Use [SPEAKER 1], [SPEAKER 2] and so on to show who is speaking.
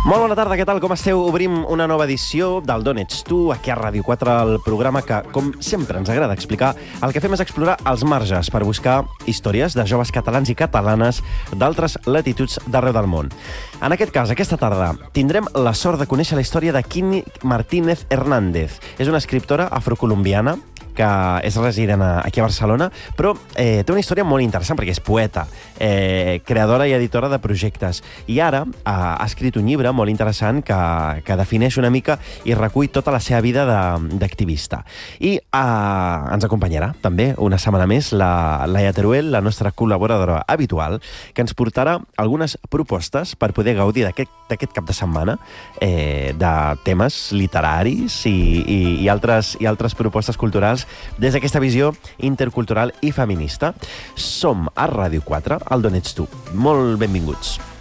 [SPEAKER 1] Molt bona tarda, què tal? Com esteu? Obrim una nova edició del D'on ets tu, aquí a Ràdio 4, el programa que, com sempre ens agrada explicar, el que fem és explorar els marges per buscar històries de joves catalans i catalanes d'altres latituds d'arreu del món. En aquest cas, aquesta tarda, tindrem la sort de conèixer la història de Quini Martínez Hernández. És una escriptora afrocolombiana que és resident aquí a Barcelona, però té una història molt interessant perquè és poeta, creadora i editora de projectes. I ara ha escrit un llibre molt interessant que defineix una mica i recull tota la seva vida d'activista. I ens acompanyarà també una setmana més la Laia Teruel, la nostra col·laboradora habitual, que ens portarà algunes propostes per poder gaudir d'aquest cap de setmana de temes literaris i altres propostes culturals des d'aquesta visió intercultural i feminista. Som a Ràdio 4, al D'on ets tu. Molt benvinguts.